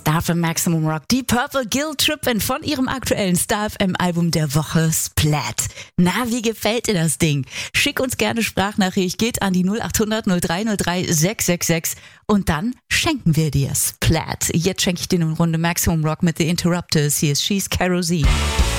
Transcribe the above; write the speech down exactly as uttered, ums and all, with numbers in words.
Star F M Maximum Rock, die Purple Guilt Trip von ihrem aktuellen Star F M Album der Woche Splat. Na, wie gefällt dir das Ding? Schick uns gerne Sprachnachricht, geht an die null acht hundert null drei null drei sechs sechs sechs und dann schenken wir dir Splat. Jetzt schenke ich dir eine Runde Maximum Rock mit The Interrupters. Hier ist She's Kerosene.